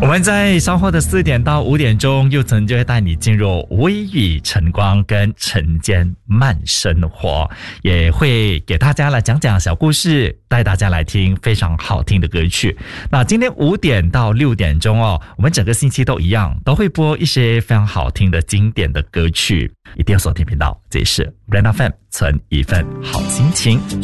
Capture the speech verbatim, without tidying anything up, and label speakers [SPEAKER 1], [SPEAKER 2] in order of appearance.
[SPEAKER 1] 我们在稍后的四点到五点钟，佑曾就会带你进入微雨晨光跟晨间慢生活，也会给大家来讲讲小故事，带大家来听非常好听的歌曲。那今天五点到六点钟哦，我们整个星期都一样，都会播一些非常好听的经典的歌曲，一定要锁定频道。这里是 Brand F M， 存一份好心情。